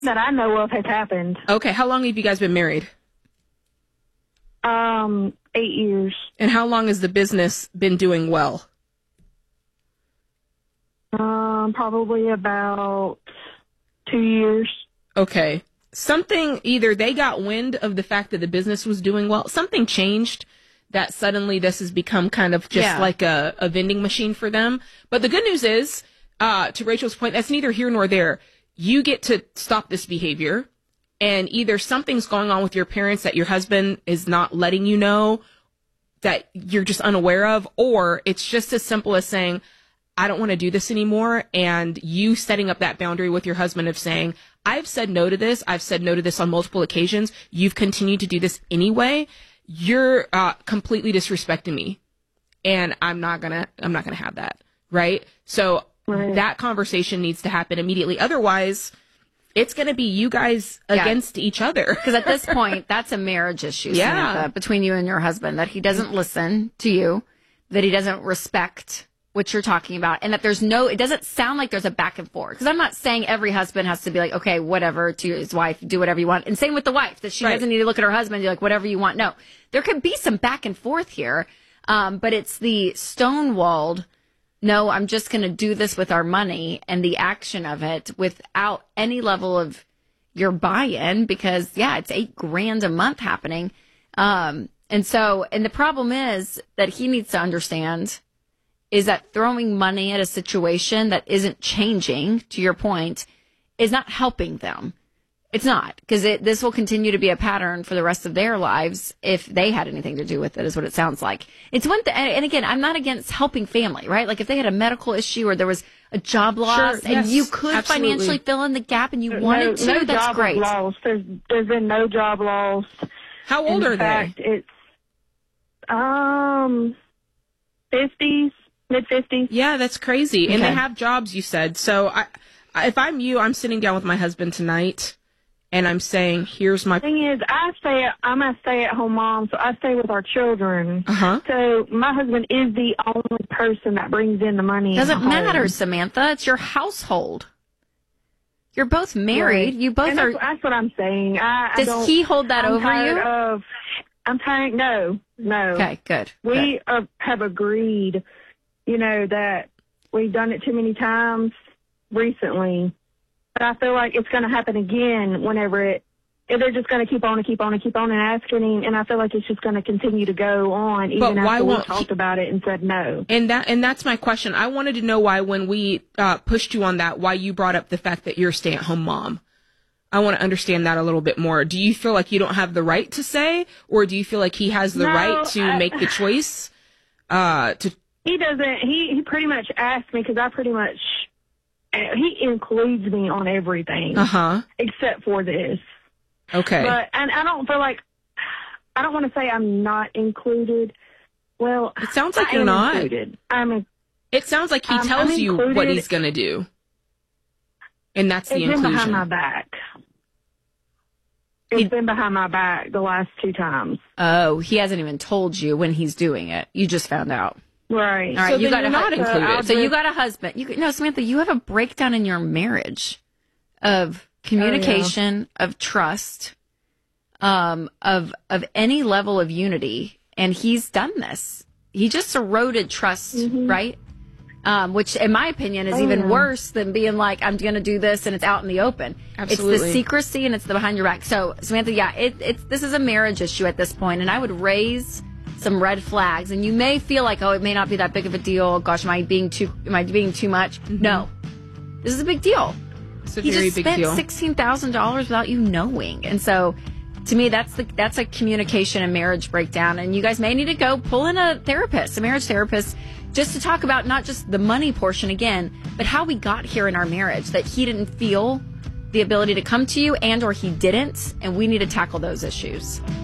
that I know of has happened. Okay. How long have you guys been married? 8 years. And how long has the business been doing well? Probably about 2 years. Okay. Something, either they got wind of the fact that the business was doing well, something changed that suddenly this has become kind of just like a vending machine for them. But the good news is, to Rachel's point, that's neither here nor there. You get to stop this behavior, and either something's going on with your parents that your husband is not letting you know, that you're just unaware of, or it's just as simple as saying, I don't want to do this anymore, and you setting up that boundary with your husband of saying, I've said no to this. I've said no to this on multiple occasions. You've continued to do this anyway. You're completely disrespecting me, and I'm not gonna have that, right? So that conversation needs to happen immediately. Otherwise, it's gonna be you guys against each other. Because at this point, that's a marriage issue, Samantha, between you and your husband, that he doesn't listen to you, that he doesn't respect what you're talking about, and that it doesn't sound like there's a back and forth. Because I'm not saying every husband has to be like, okay, whatever, to his wife, do whatever you want. And same with the wife, that she doesn't need to look at her husband and be like, whatever you want. No, there could be some back and forth here, but it's the stonewalled, no, I'm just going to do this with our money, and the action of it without any level of your buy-in, because, it's $8,000 a month happening. And the problem is that he needs to understand is that throwing money at a situation that isn't changing, to your point, is not helping them. It's not, because this will continue to be a pattern for the rest of their lives if they had anything to do with it, is what it sounds like. It's one thing, and again, I'm not against helping family, right? Like if they had a medical issue or there was a job loss and you could financially fill in the gap and you wanted to, that's great. No job loss. There's been no job loss. How old are they? It's 50s. Mid-50s. Yeah, that's crazy. Okay. And they have jobs, you said. So if I'm you, I'm sitting down with my husband tonight, and I'm saying, here's my... Thing is, I'm a stay-at-home mom, so I stay with our children. So my husband is the only person that brings in the money. Doesn't matter, Samantha. It's your household. You're both married. Right. You both are... That's what I'm saying. Does he hold that over you? I'm tired. No. Okay, good. We have agreed... that we've done it too many times recently. But I feel like it's going to happen again whenever they're just going to keep on and asking him. And I feel like it's just going to continue to go on even after we talked about it and said no. And that's my question. I wanted to know why, when we pushed you on that, why you brought up the fact that you're a stay-at-home mom. I want to understand that a little bit more. Do you feel like you don't have the right to say, or do you feel like he has the right to make the choice He doesn't. He pretty much asked me, because he includes me on everything except for this. Okay. But I don't feel like, I don't want to say I'm not included. Well, it sounds like you're not. Included. It sounds like he tells you what he's going to do, and that's the inclusion. It's been behind my back. It's been behind my back the last 2 times. Oh, he hasn't even told you when he's doing it. You just found out. Right. All right, so you got not included. So you got a husband. No, Samantha, you have a breakdown in your marriage of communication, of trust, of any level of unity, and he's done this. He just eroded trust, right? Which, in my opinion, is even worse than being like, I'm going to do this and it's out in the open. Absolutely. It's the secrecy and it's the behind your back. So, Samantha, this is a marriage issue at this point, and I would raise some red flags. And you may feel like, oh, it may not be that big of a deal. Gosh, am I being too much? No, this is a big deal. It's a very big deal. He just spent $16,000 without you knowing, and so to me, that's a communication and marriage breakdown. And you guys may need to go pull in a marriage therapist, just to talk about not just the money portion again, but how we got here in our marriage. That he didn't feel the ability to come to you, and or he didn't, and we need to tackle those issues.